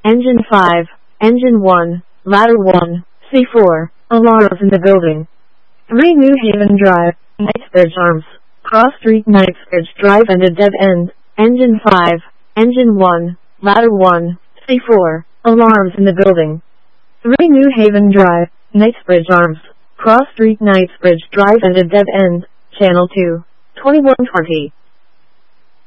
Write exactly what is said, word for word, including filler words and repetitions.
Engine five, Engine one, Ladder one, C four, alarms in the building. three New Haven Drive, Knightsbridge Arms, Cross Street Knightsbridge Drive and a dead end. Engine five, Engine one, Ladder one, C four, alarms in the building. three New Haven Drive, Knightsbridge Arms, Cross Street Knightsbridge Drive and a dead end. Channel two, twenty-one twenty.